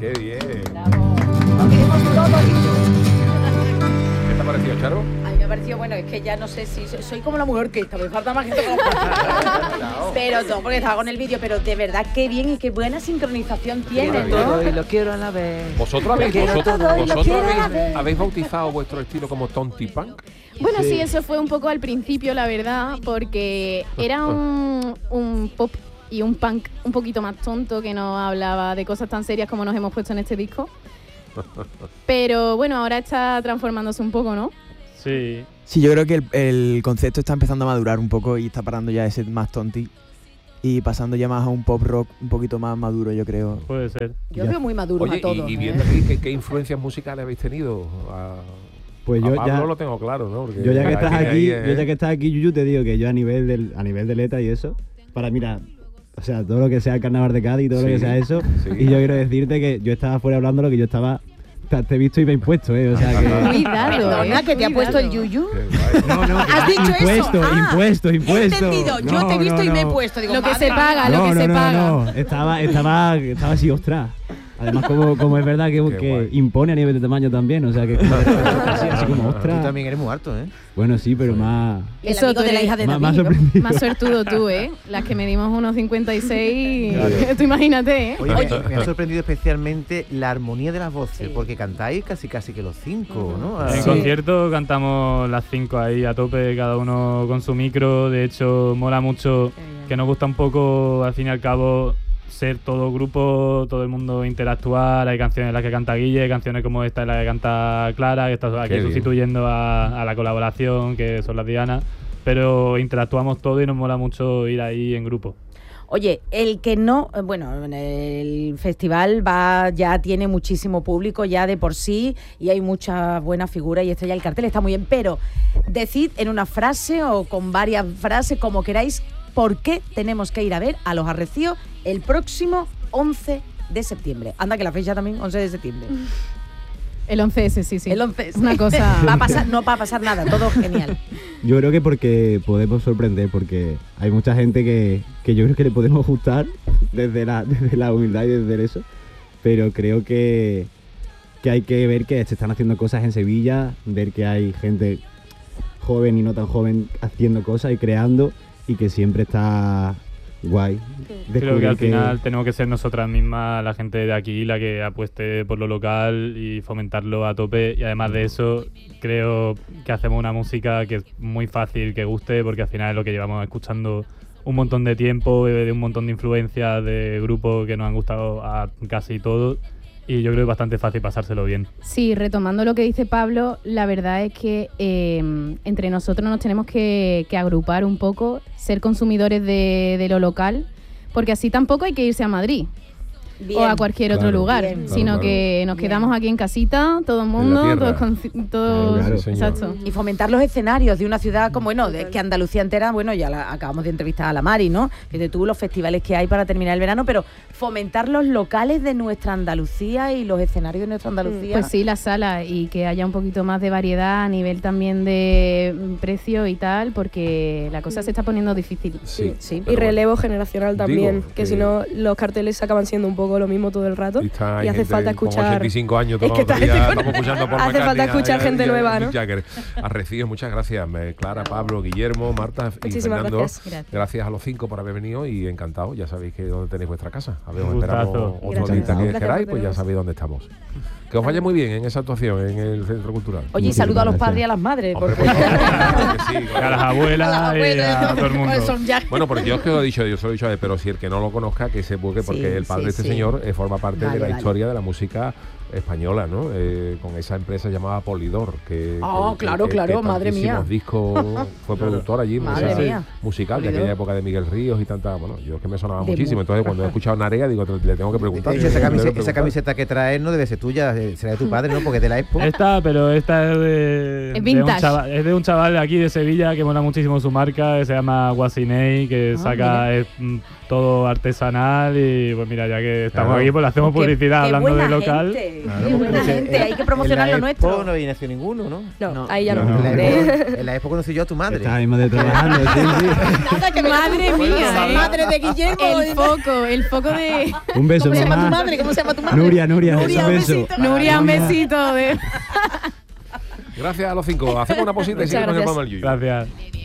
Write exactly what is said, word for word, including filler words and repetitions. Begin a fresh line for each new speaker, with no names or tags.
¡Qué bien!
Bravo. Lo queremos todo listo.
¿Qué te ha parecido, Charo?
A mí me ha parecido, bueno, es que ya no sé si soy, soy como la mujer que está, me falta más gente como pero todo porque estaba con el vídeo, pero de verdad qué bien y qué buena sincronización tiene, ¿no?
Y lo quiero a la vez.
¿Vosotros habéis,
quiero
vosotros,
todo y lo
vosotros
quiero a la
habéis,
vez.
habéis bautizado vuestro estilo como Tonti Punk?
Bueno, sí.
Sí.
eso fue un poco al principio, la verdad, porque era un, un pop y un punk un poquito más tonto que no hablaba de cosas tan serias como nos hemos puesto en este disco. Pero bueno, ahora está transformándose un poco, ¿no?
Sí.
Sí, yo creo que el, el concepto está empezando a madurar un poco y está parando ya ese más tonti y pasando ya más a un pop rock un poquito más maduro, yo creo.
Puede ser.
Yo
Ya.
veo muy maduros
Oye,
a todos.
y, y
¿eh?
viendo aquí, ¿qué, ¿qué influencias musicales habéis tenido? A,
Pues
a
yo
Pablo
ya,
lo tengo claro, ¿no? Porque
yo ya que estás
tiene
aquí,
ahí, ¿eh?
yo ya que estás aquí, Yuyu, te digo que yo a nivel del, a nivel de letra y eso, para mira, o sea, todo lo que sea el carnaval de Cádiz, todo
Sí,
lo que sea eso,
sí.
y yo quiero decirte que yo estaba fuera hablando lo que yo estaba, te, te he visto y me he impuesto, eh, o sea que
Cuidado,
Perdona,
¿eh?
que te ha puesto el
Cuidado.
yuyu.
Qué guay.
no, no,
¿Has dicho eso?
impuesto,
Ah,
impuesto, impuesto.
Entendido, yo
No,
te he visto
no,
y me he
no.
puesto. Digo,
Lo que
madre
se paga,
mía.
lo
No,
que
no,
se
no,
paga.
no, estaba, estaba, estaba así, ostras. Además, como, como es verdad que,
Qué
que
guay.
impone a nivel de tamaño también, o sea que así, así como
Tú
ostras.
también eres muy alto, ¿eh?
Bueno, sí, pero más,
El
Eso
amigo
tú
de la
eres
hija de
más,
David,
más
¿no?
sorprendido.
Más suertudo tú, ¿eh? Las que medimos unos cincuenta y seis,
Claro.
tú imagínate, ¿eh?
Oye, me, me ha sorprendido especialmente la armonía de las voces,
Sí.
porque cantáis casi casi que los cinco, ¿no?
En
Ah,
concierto cantamos las cinco ahí a tope, cada uno con su micro. De hecho, mola mucho, que nos gusta un poco, al fin y al cabo, ser todo grupo, todo el mundo interactuar. Hay canciones en las que canta Guille, canciones como esta en la que canta Clara, que está aquí
Qué bien.
sustituyendo a, a la colaboración, que son las Diana. Pero interactuamos todo y nos mola mucho ir ahí en grupo.
Oye, el que no, eh, bueno, el festival va ya tiene muchísimo público ya de por sí y hay muchas buenas figuras y esto ya el cartel está muy bien, pero decid en una frase o con varias frases como queráis por qué tenemos que ir a ver a Los Arrecíos el próximo once de septiembre. Anda que la fecha también once de septiembre.
El once ese, sí, sí.
El once
Es una cosa...
va a pasar, no va a pasar nada, todo genial.
Yo creo que porque podemos sorprender, porque hay mucha gente que, que yo creo que le podemos gustar desde la, desde la humildad y desde eso, pero creo que, que hay que ver que se están haciendo cosas en Sevilla, ver que hay gente joven y no tan joven haciendo cosas y creando y que siempre está guay.
Creo que
descubrir
al final tenemos que ser nosotras mismas, la gente de aquí, la que apueste por lo local y fomentarlo a tope. Y además de eso, creo que hacemos una música que es muy fácil que guste, porque al final es lo que llevamos escuchando un montón de tiempo, de un montón de influencias de grupos que nos han gustado a casi todos. Y yo creo que es bastante fácil pasárselo bien.
Sí, retomando lo que dice Pablo, la verdad es que eh, entre nosotros nos tenemos que, que agrupar un poco, ser consumidores de, de lo local, porque así tampoco hay que irse a Madrid
Bien.
o a cualquier otro
Claro,
lugar,
Bien.
sino
claro,
que nos
Bien.
quedamos aquí en casita, todo el mundo,
tierra.
todos, con- todos
Claro,
sí, señor.
exacto.
Y fomentar los escenarios de una ciudad como, bueno, de, que Andalucía entera, bueno, ya la, acabamos de entrevistar a la Mari, ¿no? Que de tú los festivales que hay para terminar el verano, pero fomentar los locales de nuestra Andalucía y los escenarios de nuestra Andalucía.
Pues sí, la sala y que haya un poquito más de variedad a nivel también de mm, precio y tal, porque la cosa se está poniendo difícil.
Sí,
Sí.
pero
Y relevo generacional también,
Digo
que,
que-
si no los carteles se acaban siendo un poco lo mismo todo el rato
Y, está
y
hay
hace
gente
falta
con
escuchar.
ochenta y cinco años
Es
todos
que
los
esta
días
gente-
estamos escuchando por
hace
McCartney
falta
y a-
escuchar
y a-
gente
y a
nueva,
Mick
¿no?
Jagger. Arrecíos, muchas gracias. Me- Clara, Pablo, Guillermo, Marta y
Muchísimas
Fernando.
gracias.
Gracias.
Gracias a los cinco por haber venido y encantado. Ya sabéis que dónde tenéis vuestra casa. A ver, os
Un
esperamos
gustazo.
otro
Gracias.
día que
Gracias
queráis,
por
pues ya
tenernos.
sabéis dónde estamos. Que os vaya muy bien en esa actuación en el Centro Cultural.
Oye, y
Muchísimas
saludo a los
gracias.
padres y a las madres.
Hombre,
Porque...
por favor, claro que sí, claro.
A las abuelas y a todo el mundo.
Pues son ya-
Bueno, porque yo os que lo he dicho, yo se lo he dicho a él, pero si el que no lo conozca, que se busque, porque
Sí,
el padre
sí,
de este
sí.
señor eh, forma parte
Vale,
de la
vale.
historia de la música española, ¿no? Eh, con esa empresa llamada Polydor, que,
Ah,
que-
claro,
que-
claro,
que
madre mía.
tantísimos discos fue productor allí,
Madre
esa
mía.
musical de
Polydor.
aquella época de Miguel Ríos y tanta, bueno, yo es que me sonaba
De
muchísimo,
mu-
entonces cuando he escuchado Narea digo, te- le tengo que
De
preguntar.
hecho, esa,
le tengo que
camiseta, esa
preguntar.
camiseta que traes no debe ser tuya, eh, será de tu padre, ¿no? Porque es de la Expo.
Esta, pero esta es de,
Es
de un
vintage.
chaval, es de un chaval de aquí de Sevilla que mola muchísimo su marca, que se llama Guasinei, que
Ah,
saca
mira.
es, mm, todo artesanal y pues mira, ya que que estamos
Claro.
aquí, pues le hacemos
Qué-
publicidad
qué
hablando
buena
de local.
gente,
Claro,
qué buena
porque
gente,
en-
hay que promocionar lo
en la
nuestro.
Expo no había nacido ninguno, ¿no?
No,
No.
ahí ya no.
No.
En la
Eh,
Expo, en la Expo conocí yo a tu madre.
Está mismo de trabajando, sí, sí.
Nada que
Madre mía, ¿eh?
Madre de Guillermo.
El foco, el foco de
Un beso,
¿Cómo se llama tu
mamá.
madre? ¿Cómo se llama tu madre?
Nuria, Nuria,
Nuria,
un
un
beso.
besito.
Nuria, un besito de...
Gracias a los cinco. Hacemos una posita y
Muchas
seguimos en el
gracias.
programa del Yuyu.
Gracias.